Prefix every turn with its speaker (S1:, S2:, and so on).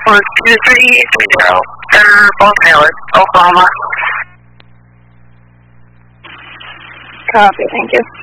S1: was 2330. They're both valid. Oklahoma.
S2: Copy, thank you.